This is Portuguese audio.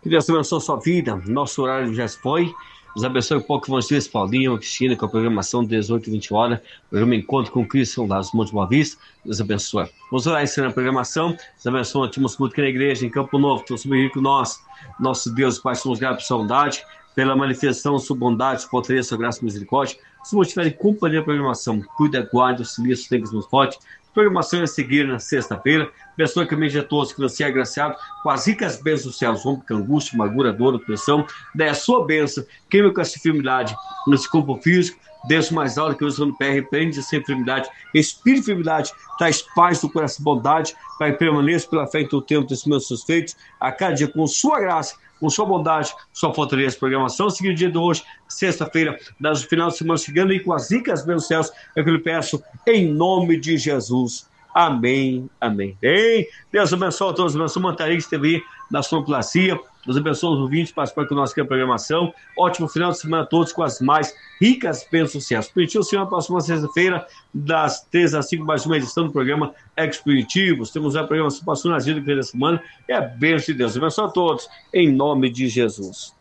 Que Deus abençoe a sua vida. Nosso horário já se foi. Deus abençoe um pouco vocês, Paulinho, Cristina, com a programação 18 e 20 horas. Programa Encontro com Cristo, São Lázaro, Monte Boa Vista. Deus abençoe. Vamos orar ensinando a programação. Deus abençoe. Temos culto aqui na igreja, em Campo Novo. Deus abençoe com nós. Nosso Deus, Pai, somos gratos por sua bondade, pela manifestação, sua bondade, sua fortaleza, sua graça e misericórdia. Se você estiver em companhia da programação, cuida, guarda, auxilia, sustenta os meus fortes. Programação é seguir na sexta-feira. Abençoe que a todos que você é agraciado com as ricas bênçãos do céu, rompe com angústia, amargura, dor, opressão. Dê a sua bênção, queima com essa enfermidade nesse corpo físico. Deus mais alto que eu uso no pé, repreende essa enfermidade. Espírito de enfermidade, traz paz do coração, bondade, Pai, permaneça pela fé em teu tempo, testemunhos seus feitos, a cada dia com sua graça, com sua bondade, sua fortaleza. Programação, seguinte dia de hoje, sexta-feira, das final de semana chegando e com as ricas bênçãos dos céus, é o que eu lhe peço, em nome de Jesus. Amém, amém. Bem, Deus abençoe a todos, abençoe o Mantarix TV, da sonoplastia, Deus abençoe os ouvintes, participar com a nossa programação. Ótimo final de semana a todos com as mais ricas bênçãos do céu. Permitiu o Senhor, na próxima sexta-feira, das 3 às 5, mais uma edição do programa Expeditivos. Temos a programação passou na agenda da semana. É a bênção de Deus. Abençoe a todos, em nome de Jesus.